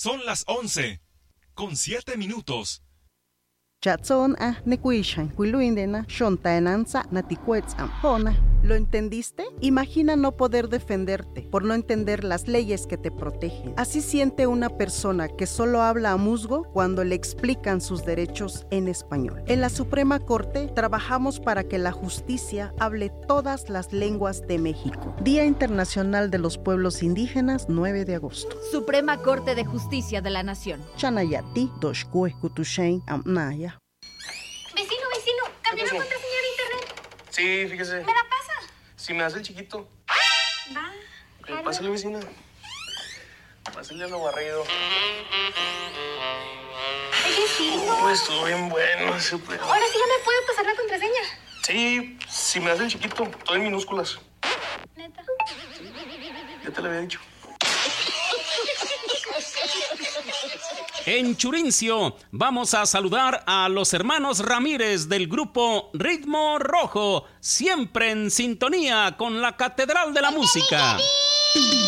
Son las 11:07. Chatson nekuishan kuiluindena shontaenanza naticuetz ampona. ¿Lo entendiste? Imagina no poder defenderte por no entender las leyes que te protegen. Así siente una persona que solo habla a musgo cuando le explican sus derechos en español. En la Suprema Corte trabajamos para que la justicia hable todas las lenguas de México. Día Internacional de los Pueblos Indígenas, 9 de agosto. Suprema Corte de Justicia de la Nación. Chanayati, doshkue kutushein amnaya. Vecino, cambié la contraseña de internet. Sí, fíjese. ¿Me la pasa? Si me das el chiquito. Va. Pásale, vecina. Pásale a lo barrido. Es vecino. Pues estuvo bien bueno ese pedo. Ahora sí ya me puedo pasar la contraseña. Sí, si me das el chiquito, todo en minúsculas. Neta. Ya te lo había dicho. En Churincio vamos a saludar a los hermanos Ramírez del grupo Ritmo Rojo, siempre en sintonía con la Catedral de la Música.